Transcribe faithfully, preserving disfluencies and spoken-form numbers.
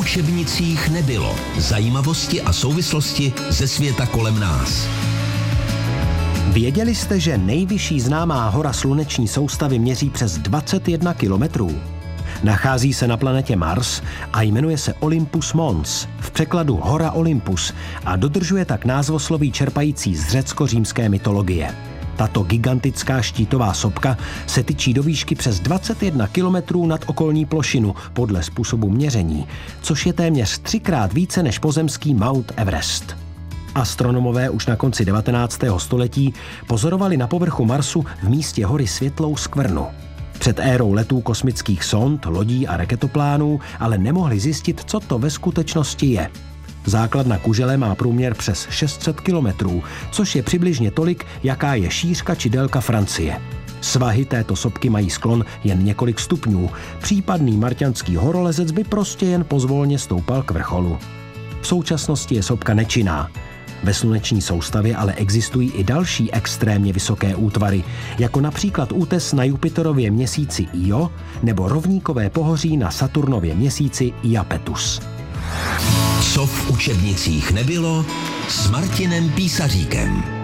učebnicích nebylo. Zajímavosti a souvislosti ze světa kolem nás. Věděli jste, že nejvyšší známá hora sluneční soustavy měří přes dvacet jedna kilometrů? Nachází se na planetě Mars a jmenuje se Olympus Mons, v překladu Hora Olympus, a dodržuje tak názvosloví čerpající z řecko-římské mytologie. Tato gigantická štítová sopka se tyčí do výšky přes dvacet jedna kilometrů nad okolní plošinu podle způsobu měření, což je téměř třikrát více než pozemský Mount Everest. Astronomové už na konci devatenáctého století pozorovali na povrchu Marsu v místě hory světlou skvrnu. Před érou letů kosmických sond, lodí a raketoplánů ale nemohli zjistit, co to ve skutečnosti je. Základna kužele má průměr přes šest set kilometrů, což je přibližně tolik, jaká je šířka či délka Francie. Svahy této sopky mají sklon jen několik stupňů. Případný marťanský horolezec by prostě jen pozvolně stoupal k vrcholu. V současnosti je sopka nečinná. Ve sluneční soustavě ale existují i další extrémně vysoké útvary, jako například útes na Jupiterově měsíci Io nebo rovníkové pohoří na Saturnově měsíci Iapetus. Co v učebnicích nebylo s Martinem Písaříkem.